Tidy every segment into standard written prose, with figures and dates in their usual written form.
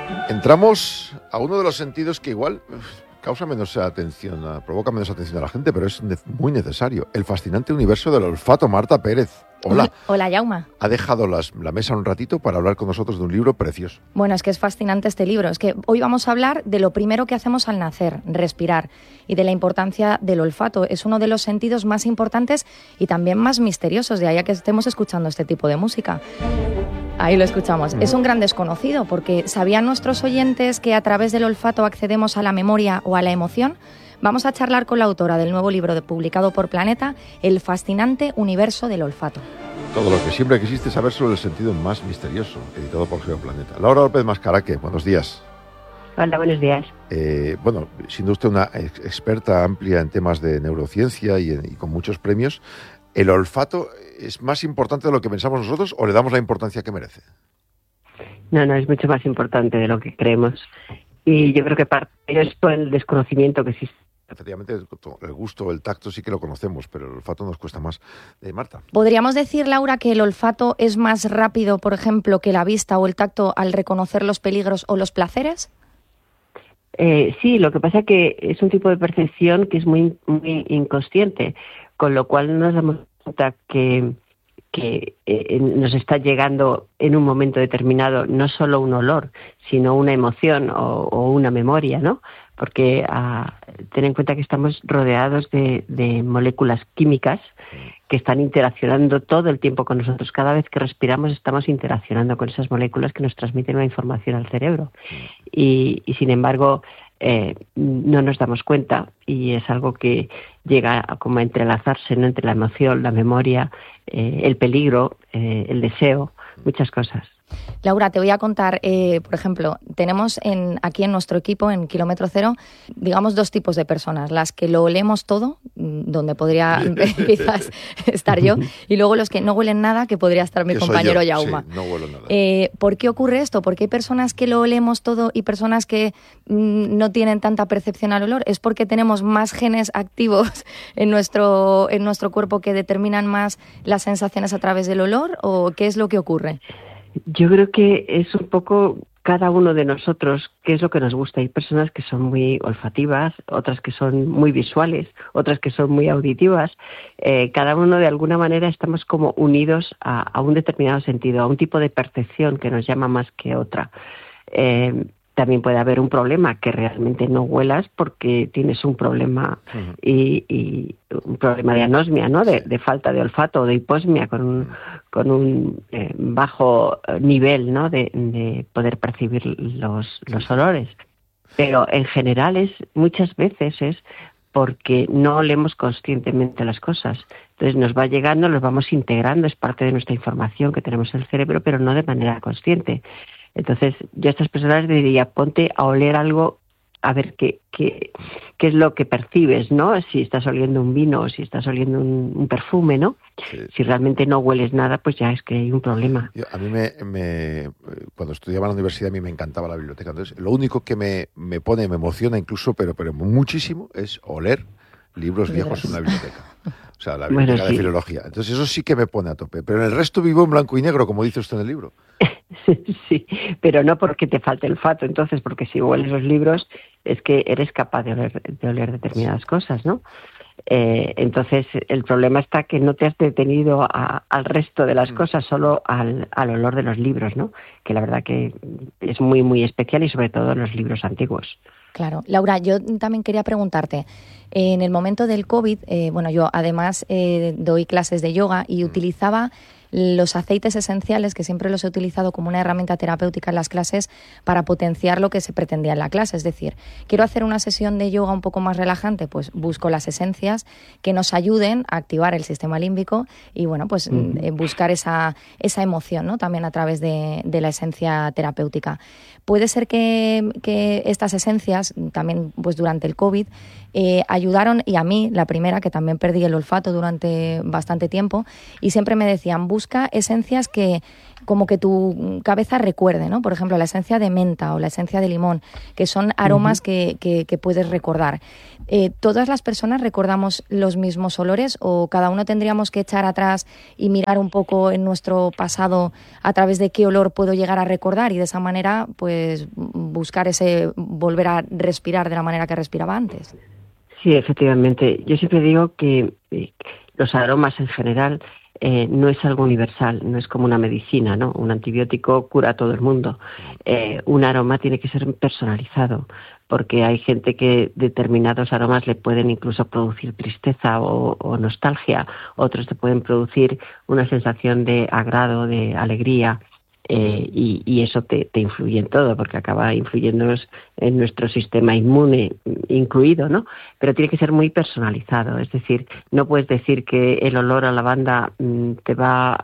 Entramos a uno de los sentidos que igual causa menos atención, provoca menos atención a la gente, pero es muy necesario. El fascinante universo del olfato. Marta Pérez. Hola. Hola, Jaume. Ha dejado la mesa un ratito para hablar con nosotros de un libro precioso. Bueno, es que es fascinante este libro. Es que hoy vamos a hablar de lo primero que hacemos al nacer, respirar, y de la importancia del olfato. Es uno de los sentidos más importantes y también más misteriosos, de ahí a que estemos escuchando este tipo de música. Ahí lo escuchamos. Es un gran desconocido, porque ¿sabían nuestros oyentes que a través del olfato accedemos a la memoria o a la emoción? Vamos a charlar con la autora del nuevo libro publicado por Planeta, El fascinante universo del olfato. Todo lo que siempre quisiste saber sobre el sentido más misterioso, editado por Geoplaneta. Laura López Mascaraque, buenos días. Hola, buenos días. Bueno, siendo usted una experta amplia en temas de neurociencia y con muchos premios, ¿el olfato es más importante de lo que pensamos nosotros o le damos la importancia que merece? No, es mucho más importante de lo que creemos. Y yo creo que parte de ello es por el desconocimiento que existe. Efectivamente, el gusto, el tacto sí que lo conocemos, pero el olfato nos cuesta más. Marta. ¿Podríamos decir, Laura, que el olfato es más rápido, por ejemplo, que la vista o el tacto al reconocer los peligros o los placeres? Sí, lo que pasa es que es un tipo de percepción que es muy inconsciente, con lo cual no nos damos cuenta que nos está llegando en un momento determinado no solo un olor, sino una emoción o una memoria, ¿no? Porque ten en cuenta que estamos rodeados de moléculas químicas que están interaccionando todo el tiempo con nosotros. Cada vez que respiramos estamos interaccionando con esas moléculas que nos transmiten una información al cerebro. Y sin embargo, no nos damos cuenta, y es algo que llega como a entrelazarse, ¿no?, entre la emoción, la memoria, el peligro, el deseo, muchas cosas. Laura, te voy a contar, por ejemplo, tenemos aquí en nuestro equipo, en Kilómetro Cero, digamos dos tipos de personas. Las que lo olemos todo, donde podría quizás estar yo, y luego los que no huelen nada, que podría estar mi compañero Jaume. Sí, no huelo nada. ¿Por qué ocurre esto? ¿Por qué hay personas que lo olemos todo y personas que no tienen tanta percepción al olor? ¿Es porque tenemos más genes activos en nuestro cuerpo que determinan más las sensaciones a través del olor? ¿O qué es lo que ocurre? Yo creo que es un poco cada uno de nosotros qué es lo que nos gusta. Hay personas que son muy olfativas, otras que son muy visuales, otras que son muy auditivas. Cada uno de alguna manera estamos como unidos a un determinado sentido, a un tipo de percepción que nos llama más que otra. También puede haber un problema que realmente no huelas porque tienes un problema y un problema de anosmia, ¿no? De falta de olfato o de hiposmia con un bajo nivel, ¿no?, de poder percibir los olores. Pero en general muchas veces es porque no olemos conscientemente las cosas. Entonces nos va llegando, los vamos integrando, es parte de nuestra información que tenemos en el cerebro, pero no de manera consciente. Entonces, yo a estas personas les diría, ponte a oler algo, a ver qué es lo que percibes, ¿no? Si estás oliendo un vino o si estás oliendo un perfume, ¿no? Sí. Si realmente no hueles nada, pues ya es que hay un problema. A mí cuando estudiaba en la universidad, a mí me encantaba la biblioteca. Entonces, lo único que me emociona incluso, pero muchísimo, es oler libros viejos en la biblioteca. O sea, la biblioteca de filología. Entonces, eso sí que me pone a tope. Pero en el resto vivo en blanco y negro, como dice usted en el libro. Sí, pero no porque te falte el olfato, entonces, porque si hueles los libros es que eres capaz de oler determinadas cosas, ¿no? Entonces, el problema está que no te has detenido al resto de las cosas, solo al olor de los libros, ¿no? Que la verdad que es muy, muy especial, y sobre todo en los libros antiguos. Claro. Laura, yo también quería preguntarte, en el momento del COVID, yo además doy clases de yoga y utilizaba los aceites esenciales, que siempre los he utilizado como una herramienta terapéutica en las clases para potenciar lo que se pretendía en la clase. Es decir, quiero hacer una sesión de yoga un poco más relajante, pues busco las esencias que nos ayuden a activar el sistema límbico y buscar esa emoción, ¿no?, también a través de la esencia terapéutica. Puede ser que estas esencias, también pues durante el COVID, ayudaron, y a mí, la primera, que también perdí el olfato durante bastante tiempo, y siempre me decían, busca esencias que como que tu cabeza recuerde, ¿no? Por ejemplo, la esencia de menta o la esencia de limón, que son aromas que puedes recordar. ¿Todas las personas recordamos los mismos olores o cada uno tendríamos que echar atrás y mirar un poco en nuestro pasado a través de qué olor puedo llegar a recordar y de esa manera pues buscar volver a respirar de la manera que respiraba antes? Sí, efectivamente. Yo siempre digo que los aromas en general no es algo universal, no es como una medicina, ¿no? Un antibiótico cura a todo el mundo. Un aroma tiene que ser personalizado, porque hay gente que determinados aromas le pueden incluso producir tristeza o nostalgia, otros te pueden producir una sensación de agrado, de alegría. Y eso te influye en todo, porque acaba influyendo en nuestro sistema inmune incluido, ¿no? Pero tiene que ser muy personalizado, es decir, no puedes decir que el olor a lavanda te va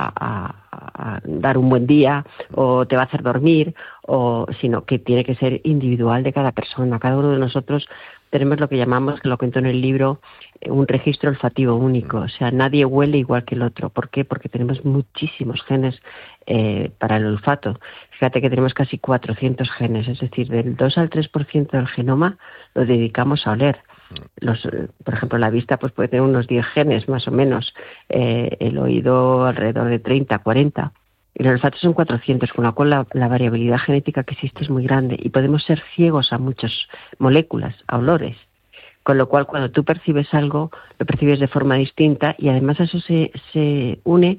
a dar un buen día o te va a hacer dormir, sino que tiene que ser individual de cada persona. Cada uno de nosotros tenemos lo que llamamos, que lo cuento en el libro, un registro olfativo único. O sea, nadie huele igual que el otro. ¿Por qué? Porque tenemos muchísimos genes para el olfato. Fíjate que tenemos casi 400 genes, es decir, del 2 al 3% del genoma lo dedicamos a oler. Por ejemplo, la vista pues puede tener unos 10 genes más o menos, el oído alrededor de 30, 40. Y el olfato son 400, con lo cual la variabilidad genética que existe es muy grande y podemos ser ciegos a muchas moléculas, a olores. Con lo cual, cuando tú percibes algo, lo percibes de forma distinta y además a eso se une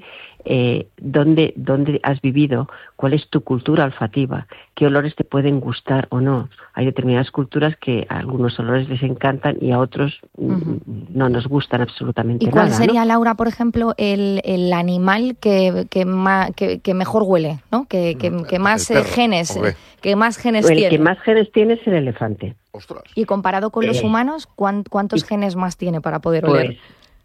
dónde has vivido, cuál es tu cultura olfativa, qué olores te pueden gustar o no. Hay determinadas culturas que a algunos olores les encantan y a otros no nos gustan absolutamente nada. ¿Y cuál sería, ¿no? Laura, por ejemplo, el animal que mejor huele, ¿no? Que más genes, que más genes tiene? El que más genes tiene es el elefante. Ostras. Y comparado con los humanos, ¿cuántos genes más tiene para poder oler?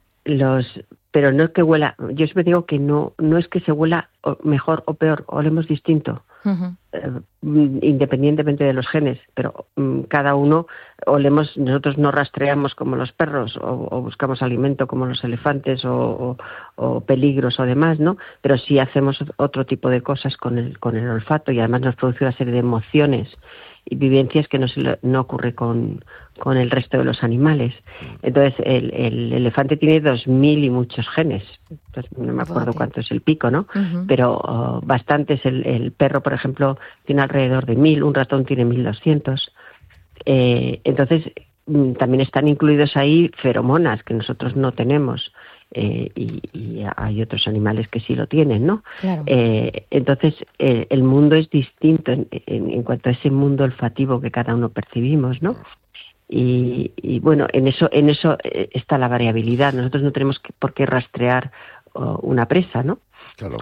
Pero no es que huela, yo siempre digo que no es que se huela mejor o peor, olemos distinto, independientemente de los genes, pero cada uno olemos, nosotros no rastreamos como los perros o buscamos alimento como los elefantes o peligros o demás, ¿no? Pero sí hacemos otro tipo de cosas con el olfato y además nos produce una serie de emociones y vivencias que no ocurre con el resto de los animales. Entonces, el elefante tiene 2000 y muchos genes. Entonces, no me acuerdo cuánto es el pico, ¿no? Pero bastantes. El perro, por ejemplo, tiene alrededor de 1000, un ratón tiene 1200. Entonces, también están incluidos ahí feromonas que nosotros no tenemos. Y hay otros animales que sí lo tienen, ¿no? Claro. Entonces, el mundo es distinto en cuanto a ese mundo olfativo que cada uno percibimos, ¿no? Y bueno, en eso está la variabilidad. Nosotros no tenemos por qué rastrear una presa, ¿no? Claro.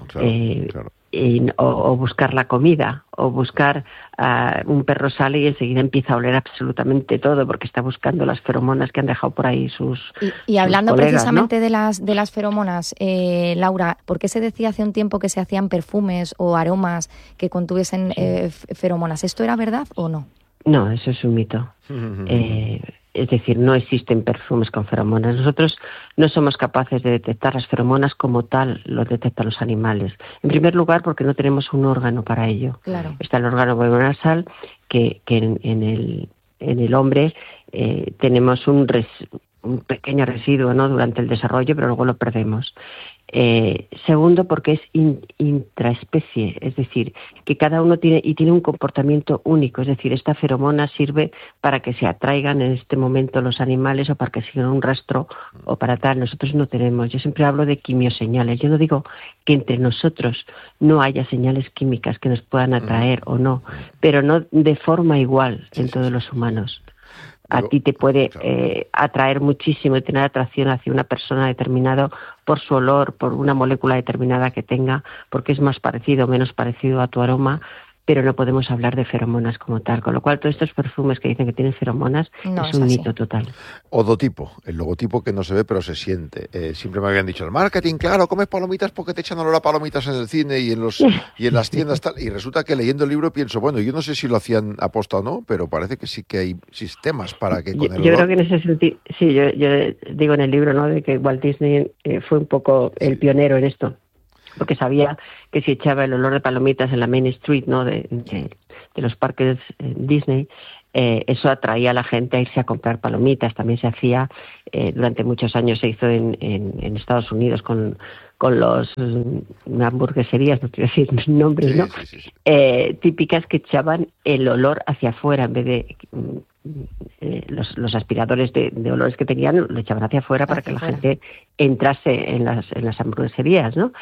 O buscar la comida, o buscar un perro sale y enseguida empieza a oler absolutamente todo porque está buscando las feromonas que han dejado por ahí sus y hablando colegas, precisamente, ¿no? de las feromonas, Laura, ¿por qué se decía hace un tiempo que se hacían perfumes o aromas que contuviesen feromonas? ¿Esto era verdad o no? No, eso es un mito. Es decir, no existen perfumes con feromonas. Nosotros no somos capaces de detectar las feromonas como tal lo detectan los animales. En primer lugar, porque no tenemos un órgano para ello. Claro. Está el órgano nasal, que en el hombre tenemos un pequeño residuo, ¿no?, durante el desarrollo, pero luego lo perdemos. Segundo, porque es intraespecie, es decir, que cada uno tiene un comportamiento único, es decir, esta feromona sirve para que se atraigan en este momento los animales o para que sigan un rastro o para tal. Nosotros no tenemos. Yo siempre hablo de quimioseñales. Yo no digo que entre nosotros no haya señales químicas que nos puedan atraer o no, pero no de forma igual en todos los humanos. A ti te puede atraer muchísimo y tener atracción hacia una persona determinada por su olor, por una molécula determinada que tenga, porque es más parecido o menos parecido a tu aroma, pero no podemos hablar de feromonas como tal. Con lo cual, todos estos perfumes que dicen que tienen feromonas es un mito total. Odotipo, el logotipo que no se ve pero se siente. Siempre me habían dicho, el marketing, claro, comes palomitas porque te echan olor a palomitas en el cine y en las tiendas tal. Y resulta que leyendo el libro pienso, bueno, yo no sé si lo hacían aposta o no, pero parece que sí que hay sistemas para que con el olor... Yo creo que en ese sentido, sí, yo digo en el libro, ¿no?, de que Walt Disney fue un poco el pionero en esto. porque sabía que si echaba el olor de palomitas en la Main Street, ¿no?, de los parques Disney, eso atraía a la gente a irse a comprar palomitas. También se hacía, durante muchos años se hizo en Estados Unidos con los hamburgueserías, no quiero decir nombres, ¿no? Sí. Típicas, que echaban el olor hacia afuera en vez de los aspiradores de olores que tenían, lo echaban hacia afuera para que la gente entrase en las hamburgueserías, ¿no?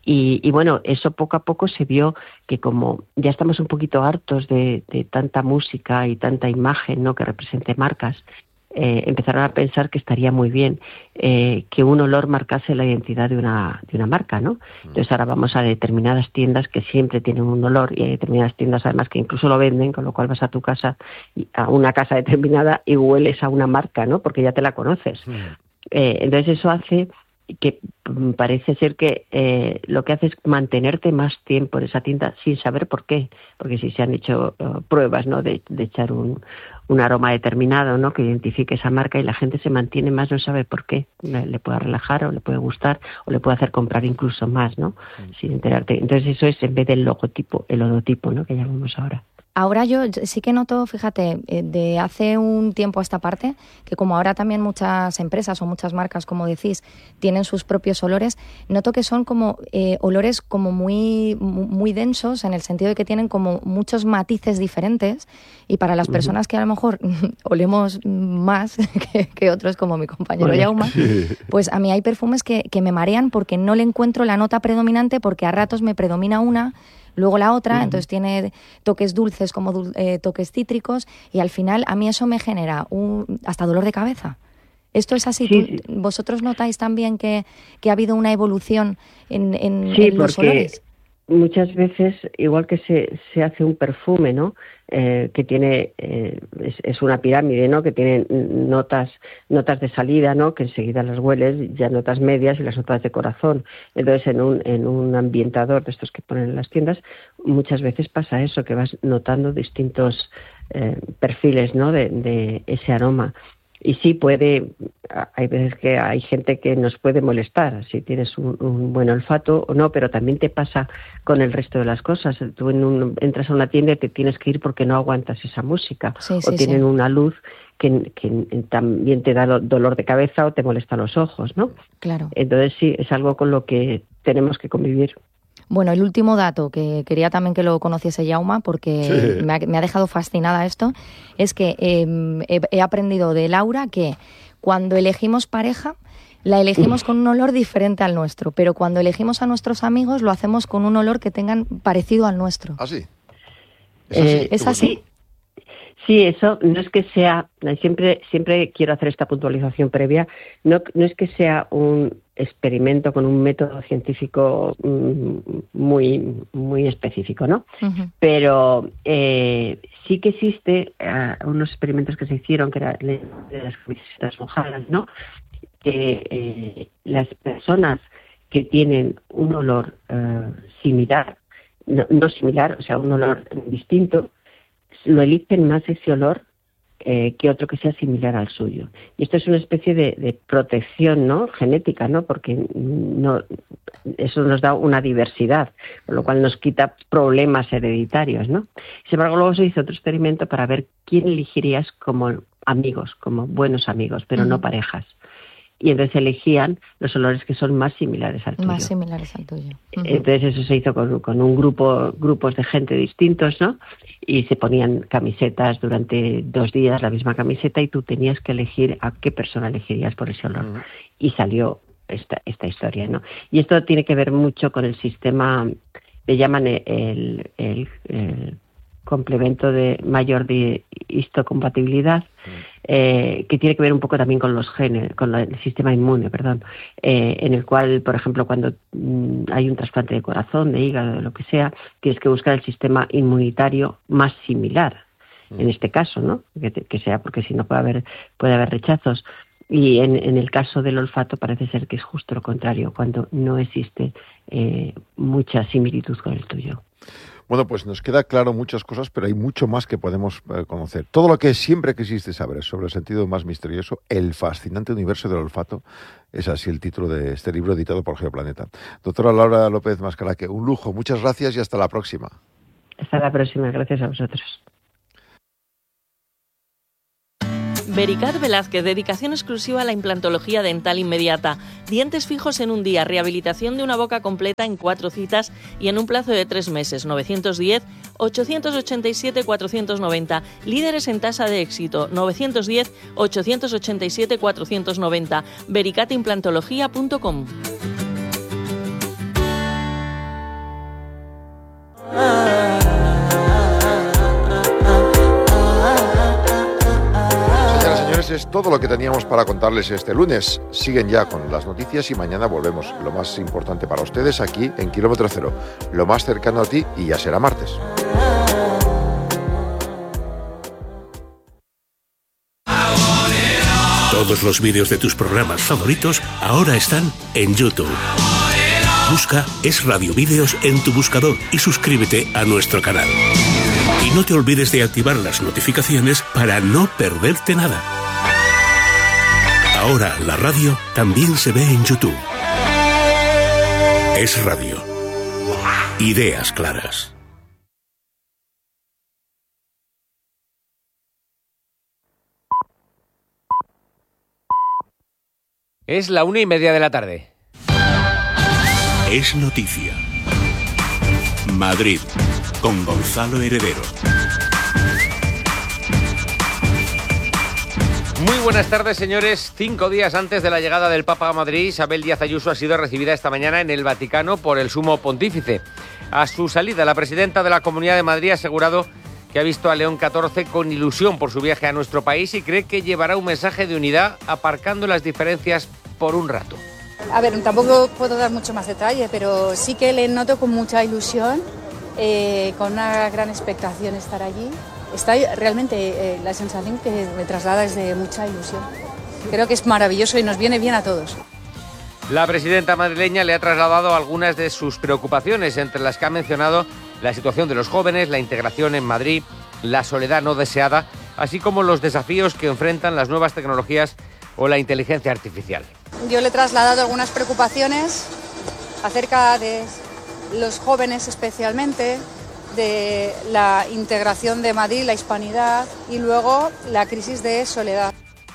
Y bueno, eso poco a poco se vio que, como ya estamos un poquito hartos de tanta música y tanta imagen, ¿no?, que represente marcas, empezaron a pensar que estaría muy bien que un olor marcase la identidad de una marca, ¿no? Entonces ahora vamos a determinadas tiendas que siempre tienen un olor, y hay determinadas tiendas además que incluso lo venden, con lo cual vas a tu casa, a una casa determinada, y hueles a una marca, ¿no?, porque ya te la conoces. Entonces eso hace que parece ser que lo que hace es mantenerte más tiempo en esa tienda sin saber por qué, porque si se han hecho pruebas, ¿no?, de echar un aroma determinado, ¿no?, que identifique esa marca, y la gente se mantiene más, no sabe por qué, le puede relajar o le puede gustar o le puede hacer comprar incluso más, ¿no?, sin enterarte. Entonces eso es, en vez del logotipo, el odotipo, ¿no?, que llamamos ahora. Ahora yo sí que noto, fíjate, de hace un tiempo a esta parte, que como ahora también muchas empresas o muchas marcas, como decís, tienen sus propios olores, noto que son como olores como muy, muy densos, en el sentido de que tienen como muchos matices diferentes, y para las personas que a lo mejor olemos más que otros, como mi compañero Jaume, pues a mí hay perfumes que me marean porque no le encuentro la nota predominante, porque a ratos me predomina una, luego la otra, entonces tiene toques dulces como toques cítricos, y al final a mí eso me genera hasta dolor de cabeza. ¿Esto es así? Sí. ¿Vosotros notáis también que ha habido una evolución en los olores? Muchas veces, igual que se hace un perfume, ¿no?, que tiene es una pirámide, ¿no?, que tiene notas de salida, ¿no?, que enseguida las hueles, ya notas medias y las notas de corazón. Entonces, en un ambientador de estos que ponen en las tiendas, muchas veces pasa eso, que vas notando distintos perfiles, ¿no?, de ese aroma. Y sí hay veces que hay gente que nos puede molestar si tienes un buen olfato o no, pero también te pasa con el resto de las cosas. Tú entras a una tienda y te tienes que ir porque no aguantas esa música, o tienen una luz que también te da dolor de cabeza o te molesta los ojos, ¿no? Claro. Entonces sí, es algo con lo que tenemos que convivir. Bueno, el último dato, que quería también que lo conociese Jaume, porque me ha dejado fascinada esto, es que he aprendido de Laura que cuando elegimos pareja, la elegimos con un olor diferente al nuestro, pero cuando elegimos a nuestros amigos, lo hacemos con un olor que tengan parecido al nuestro. ¿Ah, sí? ¿Es así? Sí, eso no es que sea, siempre quiero hacer esta puntualización previa, no es que sea un experimento con un método científico muy, muy específico, ¿no? Uh-huh. Pero sí que existe unos experimentos que se hicieron, que eran de las camisetas mojadas, ¿no?, que las personas que tienen un olor similar, no similar, o sea, un olor distinto, lo eligen más ese olor que otro que sea similar al suyo. Y esto es una especie de protección, ¿no?, genética, ¿no?, porque eso nos da una diversidad, con lo cual nos quita problemas hereditarios, ¿no? Sin embargo, luego se hizo otro experimento para ver quién elegirías como amigos, como buenos amigos, pero no parejas. Y entonces elegían los olores que son más similares al tuyo. Más similares al tuyo. Uh-huh. Entonces eso se hizo con grupos de gente distintos, ¿no? Y se ponían camisetas durante 2 días, la misma camiseta, y tú tenías que elegir a qué persona elegirías por ese olor. Uh-huh. Y salió esta historia, ¿no? Y esto tiene que ver mucho con el sistema, le llaman el complemento de mayor de histocompatibilidad, que tiene que ver un poco también con los genes, con el sistema inmune, en el cual, por ejemplo, cuando hay un trasplante de corazón, de hígado, de lo que sea, tienes que buscar el sistema inmunitario más similar, en este caso, ¿no? Que sea, porque si no puede haber rechazos. Y en el caso del olfato parece ser que es justo lo contrario, cuando no existe mucha similitud con el tuyo. Bueno, pues nos queda claro muchas cosas, pero hay mucho más que podemos conocer. Todo lo que siempre quisiste saber sobre el sentido más misterioso, el fascinante universo del olfato, es así el título de este libro editado por Geoplaneta. Doctora Laura López Mascaraque, un lujo, muchas gracias y hasta la próxima. Hasta la próxima, gracias a vosotros. Vericat Velázquez, dedicación exclusiva a la implantología dental inmediata. Dientes fijos en un día, rehabilitación de una boca completa en 4 citas y en un plazo de 3 meses. 910-887-490. Líderes en tasa de éxito. 910-887-490. vericatimplantología.com. Es todo lo que teníamos para contarles este lunes. Siguen ya con las noticias y mañana volvemos. Lo más importante para ustedes aquí en Kilómetro Cero, lo más cercano a ti, y ya será martes. Todos los vídeos de tus programas favoritos ahora están en YouTube. Busca Es Radio Vídeos en tu buscador y suscríbete a nuestro canal. Y no te olvides de activar las notificaciones para no perderte nada. Ahora la radio también se ve en YouTube. Es Radio. Ideas claras. Es la 1:30 de la tarde. Es noticia. Madrid, con Gonzalo Heredero. Muy buenas tardes, señores. 5 días antes de la llegada del Papa a Madrid, Isabel Díaz Ayuso ha sido recibida esta mañana en el Vaticano por el Sumo Pontífice. A su salida, la presidenta de la Comunidad de Madrid ha asegurado que ha visto a León XIV con ilusión por su viaje a nuestro país y cree que llevará un mensaje de unidad, aparcando las diferencias por un rato. A ver, tampoco puedo dar mucho más detalle, pero sí que le noto con mucha ilusión, con una gran expectación estar allí. Está realmente la sensación que me traslada es de mucha ilusión. Creo que es maravilloso y nos viene bien a todos. La presidenta madrileña le ha trasladado algunas de sus preocupaciones, entre las que ha mencionado la situación de los jóvenes, la integración en Madrid, la soledad no deseada, así como los desafíos que enfrentan las nuevas tecnologías o la inteligencia artificial. Yo le he trasladado algunas preocupaciones acerca de los jóvenes especialmente, de la integración de Madrid, la hispanidad y luego la crisis de soledad.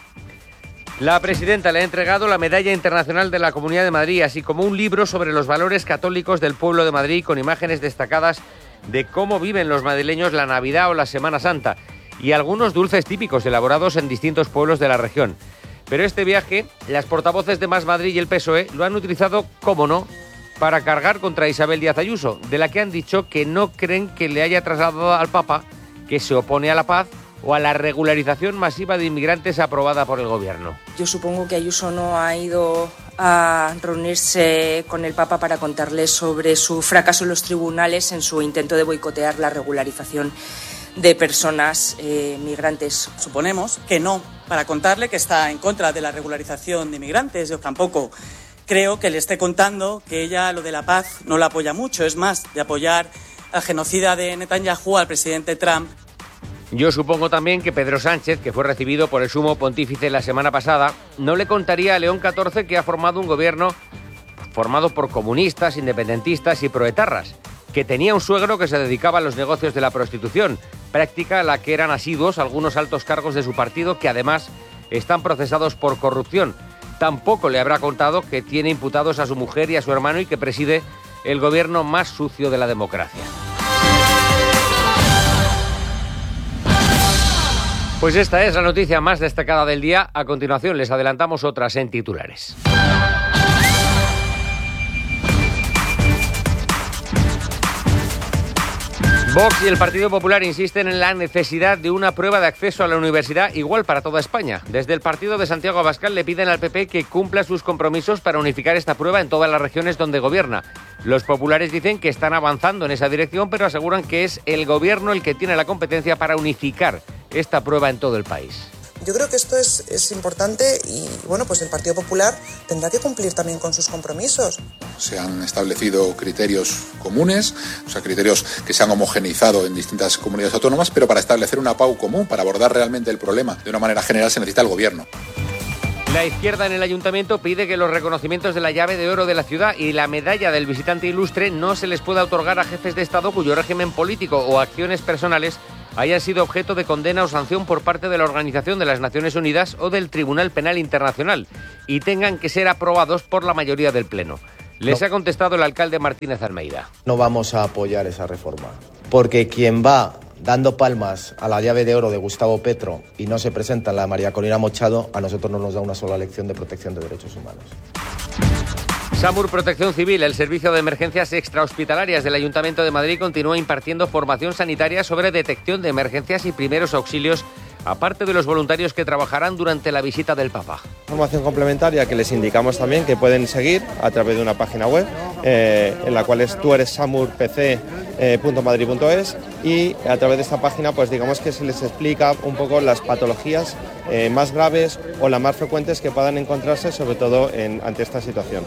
La presidenta le ha entregado la Medalla Internacional de la Comunidad de Madrid, así como un libro sobre los valores católicos del pueblo de Madrid, con imágenes destacadas de cómo viven los madrileños la Navidad o la Semana Santa, y algunos dulces típicos elaborados en distintos pueblos de la región. Pero este viaje, las portavoces de Más Madrid y el PSOE lo han utilizado, cómo no, para cargar contra Isabel Díaz Ayuso, de la que han dicho que no creen que le haya trasladado al Papa que se opone a la paz o a la regularización masiva de inmigrantes aprobada por el Gobierno. Yo supongo que Ayuso no ha ido a reunirse con el Papa para contarle sobre su fracaso en los tribunales en su intento de boicotear la regularización de personas migrantes. Suponemos que no, para contarle que está en contra de la regularización de inmigrantes. Yo tampoco creo que le esté contando que ella lo de la paz no la apoya mucho. Es más, de apoyar al genocida de Netanyahu, al presidente Trump. Yo supongo también que Pedro Sánchez, que fue recibido por el Sumo Pontífice la semana pasada, no le contaría a León XIV que ha formado un gobierno formado por comunistas, independentistas y proetarras, que tenía un suegro que se dedicaba a los negocios de la prostitución, práctica a la que eran asiduos algunos altos cargos de su partido que además están procesados por corrupción. Tampoco le habrá contado que tiene imputados a su mujer y a su hermano y que preside el gobierno más sucio de la democracia. Pues esta es la noticia más destacada del día. A continuación les adelantamos otras en titulares. Vox y el Partido Popular insisten en la necesidad de una prueba de acceso a la universidad igual para toda España. Desde el partido de Santiago Abascal le piden al PP que cumpla sus compromisos para unificar esta prueba en todas las regiones donde gobierna. Los populares dicen que están avanzando en esa dirección, pero aseguran que es el gobierno el que tiene la competencia para unificar esta prueba en todo el país. Yo creo que esto es importante y, bueno, pues el Partido Popular tendrá que cumplir también con sus compromisos. Se han establecido criterios comunes, o sea, criterios que se han homogeneizado en distintas comunidades autónomas, pero para establecer una PAU común, para abordar realmente el problema de una manera general, se necesita el Gobierno. La izquierda en el ayuntamiento pide que los reconocimientos de la llave de oro de la ciudad y la medalla del visitante ilustre no se les pueda otorgar a jefes de Estado cuyo régimen político o acciones personales hayan sido objeto de condena o sanción por parte de la Organización de las Naciones Unidas o del Tribunal Penal Internacional y tengan que ser aprobados por la mayoría del Pleno. Les ha contestado el alcalde Martínez Almeida. No vamos a apoyar esa reforma, porque quien va dando palmas a la llave de oro de Gustavo Petro y no se presenta en la María Corina Machado, a nosotros no nos da una sola lección de protección de derechos humanos. SAMUR Protección Civil, el servicio de emergencias extrahospitalarias del Ayuntamiento de Madrid, continúa impartiendo formación sanitaria sobre detección de emergencias y primeros auxilios, aparte de los voluntarios que trabajarán durante la visita del Papa. Formación complementaria que les indicamos también que pueden seguir a través de una página web en la cual es tueressamurpc.madrid.es y a través de esta página pues digamos que se les explica un poco las patologías más graves o las más frecuentes que puedan encontrarse sobre todo ante esta situación.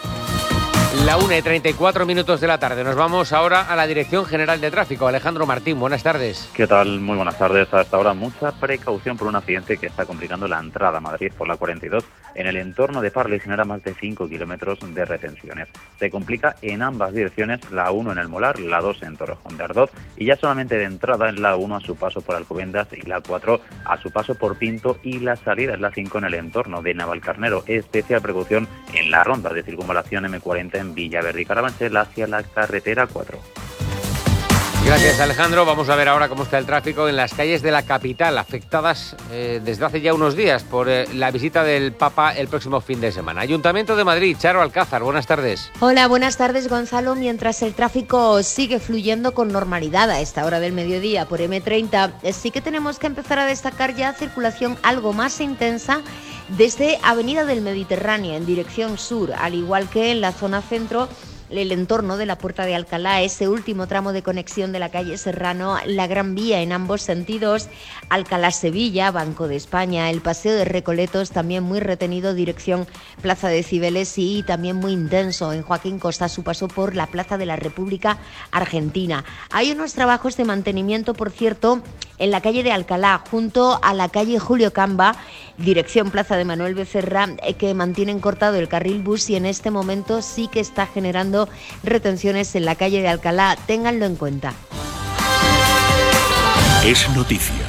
La 1:34 de la tarde. Nos vamos ahora a la Dirección General de Tráfico. Alejandro Martín, buenas tardes. ¿Qué tal? Muy buenas tardes. Hasta ahora mucha precaución por un accidente que está complicando la entrada a Madrid por la 42 en el entorno de Parla y genera más de 5 kilómetros de retenciones. Se complica en ambas direcciones, la 1 en el Molar, la 2 en Torrejón de Ardoz y ya solamente de entrada en la 1 a su paso por Alcobendas y la 4 a su paso por Pinto y la salida es la 5 en el entorno de Navalcarnero. Especial precaución en la ronda de circunvalación M40 en Villaverde y Carabanchel hacia la carretera 4. Gracias, Alejandro. Vamos a ver ahora cómo está el tráfico en las calles de la capital, afectadas desde hace ya unos días por la visita del Papa el próximo fin de semana. Ayuntamiento de Madrid, Charo Alcázar, buenas tardes. Hola, buenas tardes, Gonzalo. Mientras el tráfico sigue fluyendo con normalidad a esta hora del mediodía por M30, sí que tenemos que empezar a destacar ya circulación algo más intensa desde Avenida del Mediterráneo en dirección sur, al igual que en la zona centro, el entorno de la Puerta de Alcalá, ese último tramo de conexión de la calle Serrano, la Gran Vía en ambos sentidos, Alcalá-Sevilla, Banco de España, el Paseo de Recoletos también muy retenido, dirección Plaza de Cibeles y también muy intenso en Joaquín Costa, su paso por la Plaza de la República Argentina. Hay unos trabajos de mantenimiento, por cierto, en la calle de Alcalá, junto a la calle Julio Camba, dirección Plaza de Manuel Becerra, que mantienen cortado el carril bus y en este momento sí que está generando retenciones en la calle de Alcalá. Ténganlo en cuenta. Es noticia.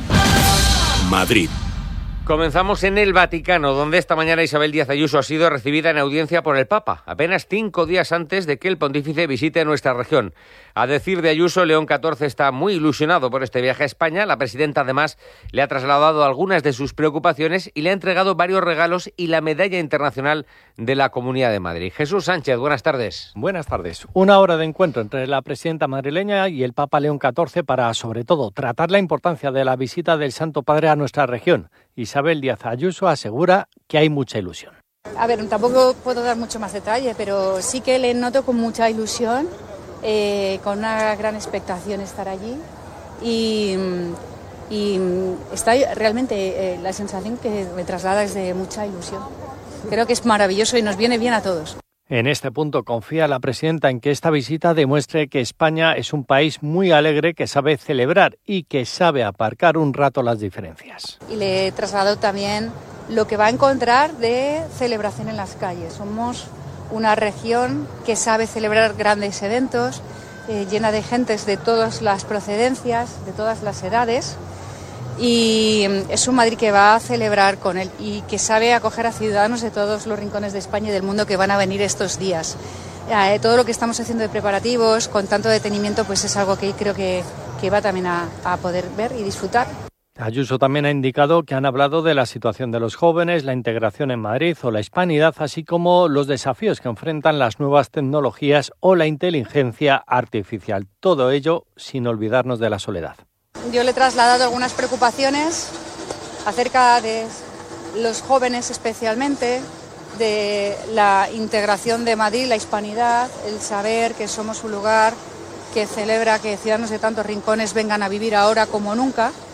Madrid. Comenzamos en el Vaticano, donde esta mañana Isabel Díaz Ayuso ha sido recibida en audiencia por el Papa, apenas 5 días antes de que el pontífice visite nuestra región. A decir de Ayuso, León XIV está muy ilusionado por este viaje a España. La presidenta, además, le ha trasladado algunas de sus preocupaciones y le ha entregado varios regalos y la medalla internacional de la Comunidad de Madrid. Jesús Sánchez, buenas tardes. Buenas tardes. Una hora de encuentro entre la presidenta madrileña y el Papa León XIV para, sobre todo, tratar la importancia de la visita del Santo Padre a nuestra región. Isabel Díaz Ayuso asegura que hay mucha ilusión. A ver, tampoco puedo dar mucho más detalle, pero sí que le noto con mucha ilusión, con una gran expectación estar allí y está realmente la sensación que me traslada es de mucha ilusión. Creo que es maravilloso y nos viene bien a todos. En este punto confía la presidenta en que esta visita demuestre que España es un país muy alegre, que sabe celebrar y que sabe aparcar un rato las diferencias. Y le traslado también lo que va a encontrar de celebración en las calles. Somos una región que sabe celebrar grandes eventos, llena de gentes de todas las procedencias, de todas las edades. Y es un Madrid que va a celebrar con él y que sabe acoger a ciudadanos de todos los rincones de España y del mundo que van a venir estos días. Todo lo que estamos haciendo de preparativos, con tanto detenimiento, pues es algo que creo que va también a poder ver y disfrutar. Ayuso también ha indicado que han hablado de la situación de los jóvenes, la integración en Madrid o la hispanidad, así como los desafíos que enfrentan las nuevas tecnologías o la inteligencia artificial. Todo ello sin olvidarnos de la soledad. Yo le he trasladado algunas preocupaciones acerca de los jóvenes especialmente, de la integración de Madrid, la hispanidad, el saber que somos un lugar que celebra que ciudadanos de tantos rincones vengan a vivir ahora como nunca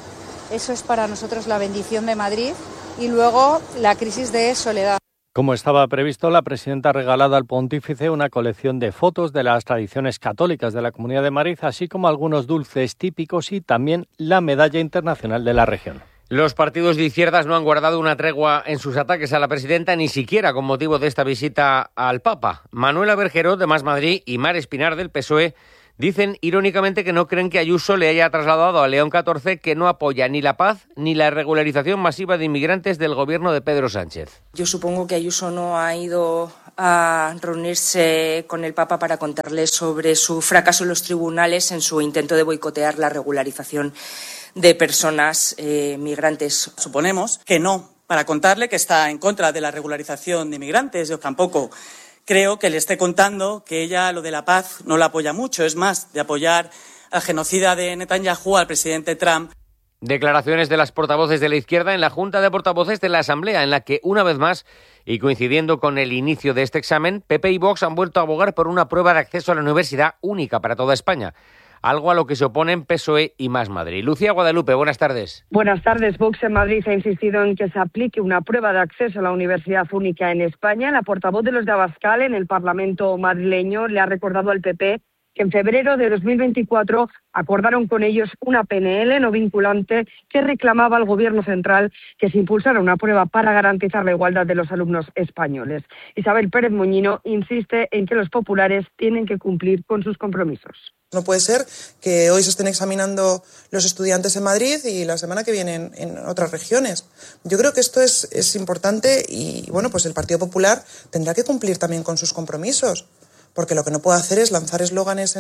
Eso es para nosotros la bendición de Madrid. Y luego la crisis de Soledad. Como estaba previsto, la presidenta ha regalado al pontífice una colección de fotos de las tradiciones católicas de la Comunidad de Madrid, así como algunos dulces típicos y también la medalla internacional de la región. Los partidos de izquierdas no han guardado una tregua en sus ataques a la presidenta, ni siquiera con motivo de esta visita al Papa. Manuela Bergerot, de Más Madrid, y Mar Espinar, del PSOE, dicen irónicamente que no creen que Ayuso le haya trasladado a León XIV que no apoya ni la paz ni la regularización masiva de inmigrantes del gobierno de Pedro Sánchez. Yo supongo que Ayuso no ha ido a reunirse con el Papa para contarle sobre su fracaso en los tribunales en su intento de boicotear la regularización de personas migrantes. Suponemos que no, para contarle que está en contra de la regularización de inmigrantes. Yo tampoco creo que le esté contando que ella lo de la paz no la apoya mucho. Es más, de apoyar al genocida de Netanyahu, al presidente Trump. Declaraciones de las portavoces de la izquierda en la Junta de Portavoces de la Asamblea, en la que, una vez más, y coincidiendo con el inicio de este examen, PP y Vox han vuelto a abogar por una prueba de acceso a la universidad única para toda España. Algo a lo que se oponen PSOE y Más Madrid. Lucía Guadalupe, buenas tardes. Buenas tardes. Vox en Madrid ha insistido en que se aplique una prueba de acceso a la universidad única en España. La portavoz de los de Abascal en el Parlamento madrileño le ha recordado al PP que en febrero de 2024 acordaron con ellos una PNL no vinculante que reclamaba al Gobierno central que se impulsara una prueba para garantizar la igualdad de los alumnos españoles. Isabel Pérez Moñino insiste en que los populares tienen que cumplir con sus compromisos. No puede ser que hoy se estén examinando los estudiantes en Madrid y la semana que viene en otras regiones. Yo creo que esto es importante y, bueno, pues el Partido Popular tendrá que cumplir también con sus compromisos, porque lo que no puede hacer es lanzar eslóganes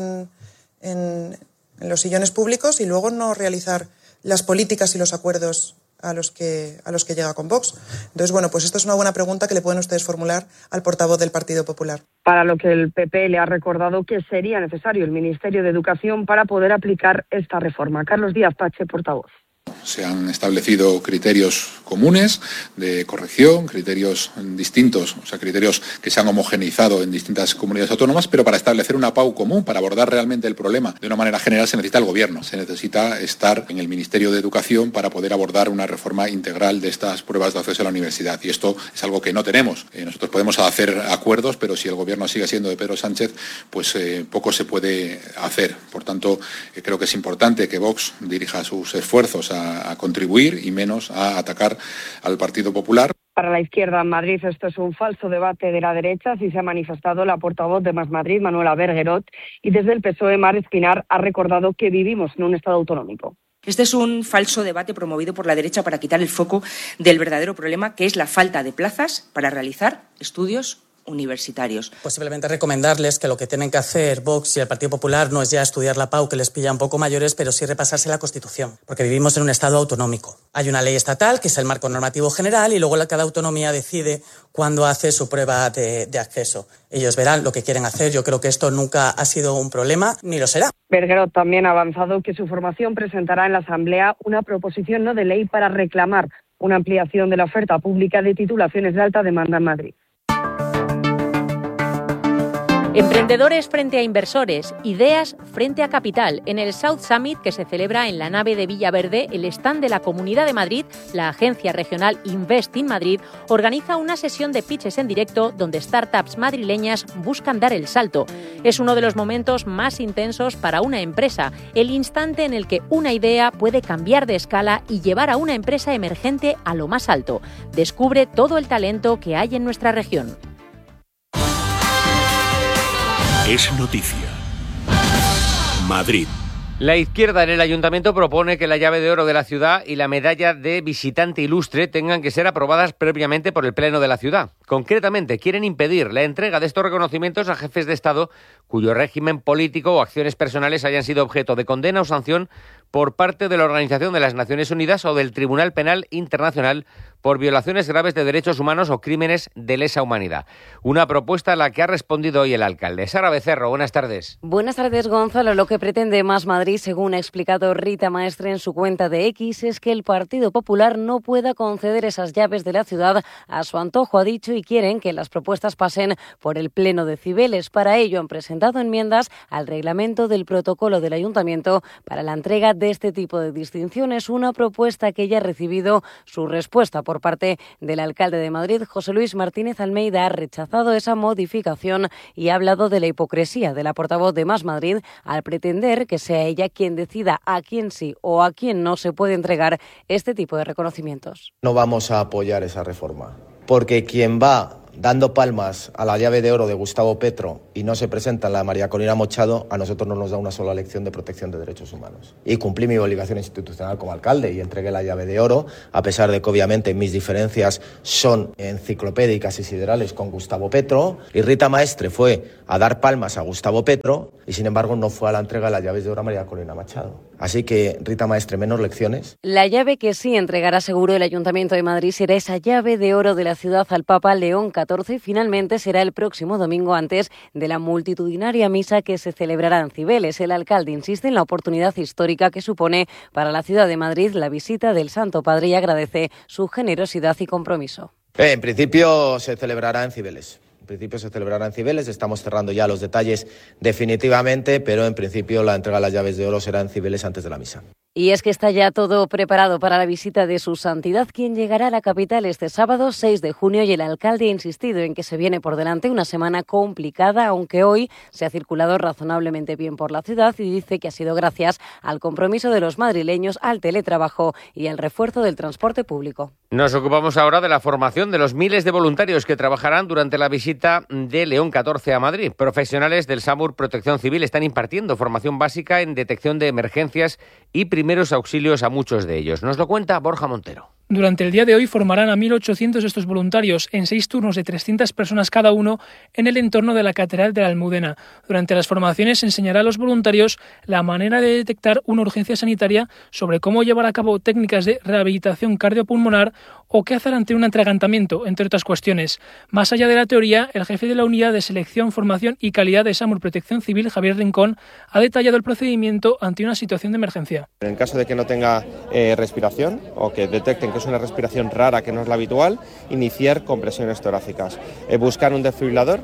en los sillones públicos y luego no realizar las políticas y los acuerdos a los que llega con Vox. Entonces, bueno, pues esta es una buena pregunta que le pueden ustedes formular al portavoz del Partido Popular. Para lo que el PP le ha recordado que sería necesario el Ministerio de Educación para poder aplicar esta reforma. Carlos Díaz Pache, portavoz. Se han establecido criterios comunes de corrección, criterios distintos, o sea, criterios que se han homogeneizado en distintas comunidades autónomas, pero para establecer una PAU común, para abordar realmente el problema de una manera general, se necesita el Gobierno, se necesita estar en el Ministerio de Educación para poder abordar una reforma integral de estas pruebas de acceso a la universidad. Y esto es algo que no tenemos. Nosotros podemos hacer acuerdos, pero si el Gobierno sigue siendo de Pedro Sánchez, pues poco se puede hacer. Por tanto, creo que es importante que Vox dirija sus esfuerzos a contribuir y menos a atacar al Partido Popular. Para la izquierda en Madrid esto es un falso debate de la derecha, así se ha manifestado la portavoz de Más Madrid, Manuela Bergerot, y desde el PSOE, Mar Espinar, ha recordado que vivimos en un Estado autonómico. Este es un falso debate promovido por la derecha para quitar el foco del verdadero problema, que es la falta de plazas para realizar estudios universitarios. Pues simplemente recomendarles que lo que tienen que hacer Vox y el Partido Popular no es ya estudiar la PAU, que les pilla un poco mayores, pero sí repasarse la Constitución, porque vivimos en un Estado autonómico. Hay una ley estatal, que es el marco normativo general, y luego cada autonomía decide cuándo hace su prueba de acceso. Ellos verán lo que quieren hacer. Yo creo que esto nunca ha sido un problema, ni lo será. Bergerot también ha avanzado que su formación presentará en la Asamblea una proposición no de ley para reclamar una ampliación de la oferta pública de titulaciones de alta demanda en Madrid. Emprendedores frente a inversores, ideas frente a capital. En el South Summit, que se celebra en la nave de Villaverde, el stand de la Comunidad de Madrid, la agencia regional Invest in Madrid, organiza una sesión de pitches en directo donde startups madrileñas buscan dar el salto. Es uno de los momentos más intensos para una empresa, el instante en el que una idea puede cambiar de escala y llevar a una empresa emergente a lo más alto. Descubre todo el talento que hay en nuestra región. Es noticia. Madrid. La izquierda en el ayuntamiento propone que la llave de oro de la ciudad y la medalla de visitante ilustre tengan que ser aprobadas previamente por el Pleno de la ciudad. Concretamente, quieren impedir la entrega de estos reconocimientos a jefes de Estado cuyo régimen político o acciones personales hayan sido objeto de condena o sanción por parte de la Organización de las Naciones Unidas o del Tribunal Penal Internacional por violaciones graves de derechos humanos o crímenes de lesa humanidad. Una propuesta a la que ha respondido hoy el alcalde. Sara Becerro, buenas tardes. Buenas tardes, Gonzalo. Lo que pretende Más Madrid, según ha explicado Rita Maestre en su cuenta de X, es que el Partido Popular no pueda conceder esas llaves de la ciudad a su antojo, ha dicho, y quieren que las propuestas pasen por el Pleno de Cibeles. Para ello han presentado enmiendas al reglamento del protocolo del Ayuntamiento para la entrega de este tipo de distinciones, una propuesta que ya ha recibido su respuesta por parte del alcalde de Madrid, José Luis Martínez Almeida. Ha rechazado esa modificación y ha hablado de la hipocresía de la portavoz de Más Madrid al pretender que sea ella quien decida a quién sí o a quién no se puede entregar este tipo de reconocimientos. No vamos a apoyar esa reforma, porque quien va dando palmas a la llave de oro de Gustavo Petro y no se presenta en la María Corina Machado, a nosotros no nos da una sola lección de protección de derechos humanos. Y cumplí mi obligación institucional como alcalde y entregué la llave de oro, a pesar de que obviamente mis diferencias son enciclopédicas y siderales con Gustavo Petro, y Rita Maestre fue a dar palmas a Gustavo Petro y sin embargo no fue a la entrega de las llaves de oro a María Corina Machado. Así que, Rita Maestre, menos lecciones. La llave que sí entregará seguro el Ayuntamiento de Madrid será esa llave de oro de la ciudad al Papa León XIV y finalmente será el próximo domingo antes de la multitudinaria misa que se celebrará en Cibeles. El alcalde insiste en la oportunidad histórica que supone para la ciudad de Madrid la visita del Santo Padre y agradece su generosidad y compromiso. En principio se celebrará en Cibeles. Estamos cerrando ya los detalles definitivamente, pero en principio la entrega de las llaves de oro será en Cibeles antes de la misa. Y es que está ya todo preparado para la visita de su santidad, quien llegará a la capital este sábado 6 de junio, y el alcalde ha insistido en que se viene por delante una semana complicada, aunque hoy se ha circulado razonablemente bien por la ciudad, y dice que ha sido gracias al compromiso de los madrileños, al teletrabajo y al refuerzo del transporte público. Nos ocupamos ahora de la formación de los miles de voluntarios que trabajarán durante la visita de León XIV a Madrid. Profesionales del SAMUR Protección Civil están impartiendo formación básica en detección de emergencias y primeros auxilios a muchos de ellos. Nos lo cuenta Borja Montero. Durante el día de hoy formarán a 1.800 de estos voluntarios en 6 turnos de 300 personas cada uno en el entorno de la Catedral de la Almudena. Durante las formaciones se enseñará a los voluntarios la manera de detectar una urgencia sanitaria, sobre cómo llevar a cabo técnicas de rehabilitación cardiopulmonar o qué hacer ante un atragantamiento, entre otras cuestiones. Más allá de la teoría, el jefe de la Unidad de Selección, Formación y Calidad de SAMUR Protección Civil, Javier Rincón, ha detallado el procedimiento ante una situación de emergencia. En caso de que no tenga respiración o que detecten que es una respiración rara, que no es la habitual, iniciar compresiones torácicas. Buscar un desfibrilador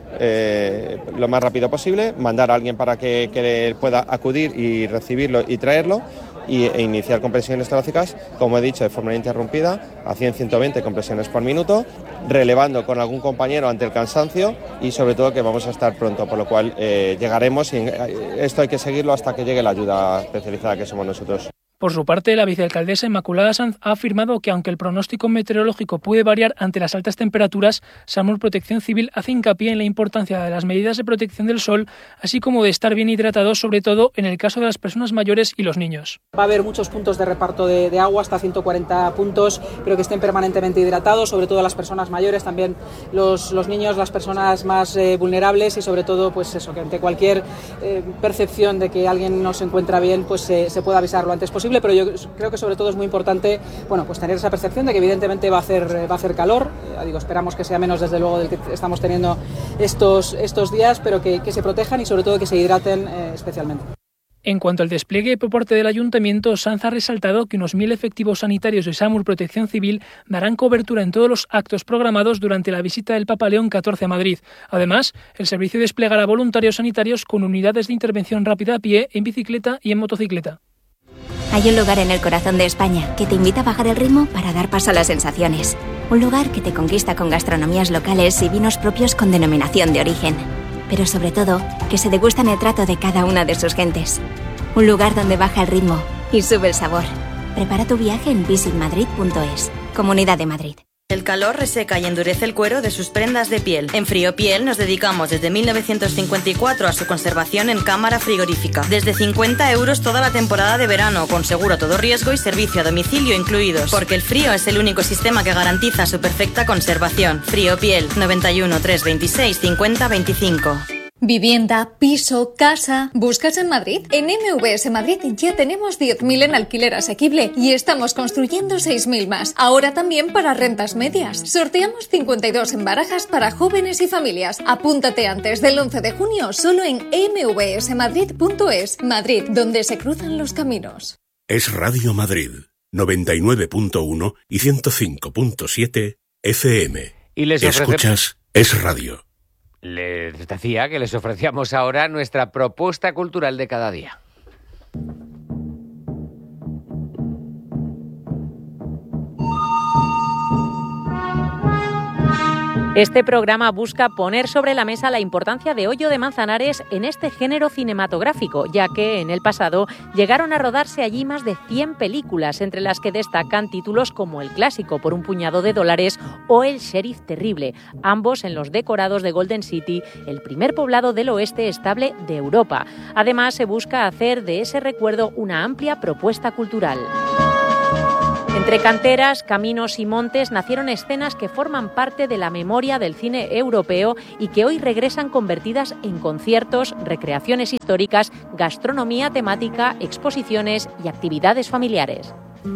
lo más rápido posible, mandar a alguien para que pueda acudir y recibirlo y traerlo, e iniciar compresiones torácicas, como he dicho, de forma ininterrumpida, a 100-120 compresiones por minuto, relevando con algún compañero ante el cansancio y sobre todo que vamos a estar pronto, por lo cual llegaremos, y esto hay que seguirlo hasta que llegue la ayuda especializada que somos nosotros. Por su parte, la vicealcaldesa Inmaculada Sanz ha afirmado que aunque el pronóstico meteorológico puede variar ante las altas temperaturas, SAMUR Protección Civil hace hincapié en la importancia de las medidas de protección del sol, así como de estar bien hidratados, sobre todo en el caso de las personas mayores y los niños. Va a haber muchos puntos de reparto de agua, hasta 140 puntos, pero que estén permanentemente hidratados, sobre todo las personas mayores, también los niños, las personas más vulnerables, y sobre todo pues eso, que ante cualquier percepción de que alguien no se encuentra bien, pues se pueda avisar lo antes posible. Pero yo creo que sobre todo es muy importante, bueno, pues tener esa percepción de que evidentemente va a hacer calor. Esperamos que sea menos desde luego del que estamos teniendo estos días, pero que se protejan y sobre todo que se hidraten especialmente. En cuanto al despliegue por parte del Ayuntamiento, Sanz ha resaltado que unos 1.000 efectivos sanitarios de SAMUR Protección Civil darán cobertura en todos los actos programados durante la visita del Papa León XIV a Madrid. Además, el servicio desplegará voluntarios sanitarios con unidades de intervención rápida a pie, en bicicleta y en motocicleta. Hay un lugar en el corazón de España que te invita a bajar el ritmo para dar paso a las sensaciones. Un lugar que te conquista con gastronomías locales y vinos propios con denominación de origen. Pero sobre todo, que se degustan el trato de cada una de sus gentes. Un lugar donde baja el ritmo y sube el sabor. Prepara tu viaje en visitmadrid.es. Comunidad de Madrid. El calor reseca y endurece el cuero de sus prendas de piel. En Friopiel nos dedicamos desde 1954 a su conservación en cámara frigorífica. Desde 50 € toda la temporada de verano, con seguro a todo riesgo y servicio a domicilio incluidos. Porque el frío es el único sistema que garantiza su perfecta conservación. Friopiel, 91 326 50 25. Vivienda, piso, casa. ¿Buscas en Madrid? En MVS Madrid ya tenemos 10.000 en alquiler asequible y estamos construyendo 6.000 más. Ahora también para rentas medias. Sorteamos 52 en barajas para jóvenes y familias. Apúntate antes del 11 de junio solo en mvsmadrid.es. Madrid, donde se cruzan los caminos. Es Radio Madrid, 99.1 y 105.7 FM. Y les escuchas Es Radio. Les decía que les ofrecíamos ahora nuestra propuesta cultural de cada día. Este programa busca poner sobre la mesa la importancia de Hoyo de Manzanares en este género cinematográfico, ya que en el pasado llegaron a rodarse allí más de 100 películas, entre las que destacan títulos como El clásico por un puñado de dólares o El sheriff terrible, ambos en los decorados de Golden City, el primer poblado del oeste estable de Europa. Además, se busca hacer de ese recuerdo una amplia propuesta cultural. Entre canteras, caminos y montes nacieron escenas que forman parte de la memoria del cine europeo y que hoy regresan convertidas en conciertos, recreaciones históricas, gastronomía temática, exposiciones y actividades familiares.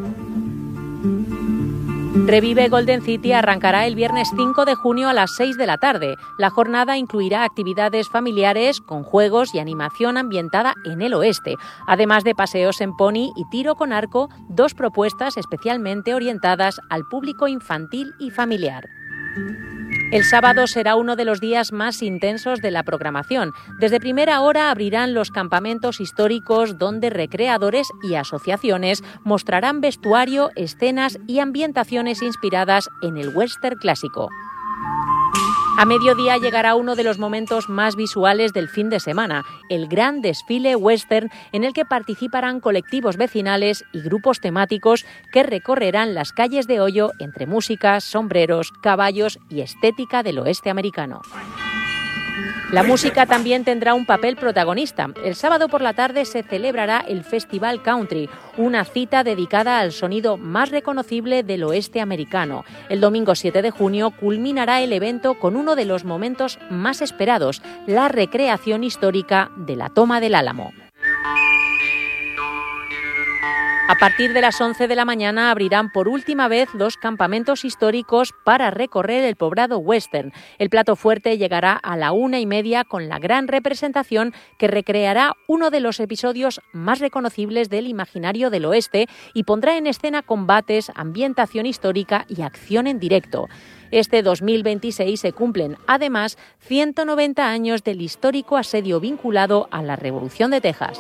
Revive Golden City arrancará el viernes 5 de junio a las 6 de la tarde. La jornada incluirá actividades familiares con juegos y animación ambientada en el oeste, además de paseos en pony y tiro con arco, 2 propuestas especialmente orientadas al público infantil y familiar. El sábado será uno de los días más intensos de la programación. Desde primera hora abrirán los campamentos históricos donde recreadores y asociaciones mostrarán vestuario, escenas y ambientaciones inspiradas en el western clásico. A mediodía llegará uno de los momentos más visuales del fin de semana, el gran desfile western en el que participarán colectivos vecinales y grupos temáticos que recorrerán las calles de Hoyo entre música, sombreros, caballos y estética del oeste americano. La música también tendrá un papel protagonista. El sábado por la tarde se celebrará el Festival Country, una cita dedicada al sonido más reconocible del oeste americano. El domingo 7 de junio culminará el evento con uno de los momentos más esperados, la recreación histórica de la Toma del Álamo. A partir de las 11 de la mañana abrirán por última vez los campamentos históricos para recorrer el poblado western. El plato fuerte llegará a la 1:30 con la gran representación que recreará uno de los episodios más reconocibles del imaginario del oeste y pondrá en escena combates, ambientación histórica y acción en directo. Este 2026 se cumplen, además, 190 años del histórico asedio vinculado a la Revolución de Texas.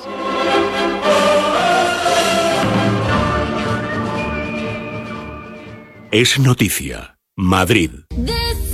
Es noticia. Madrid.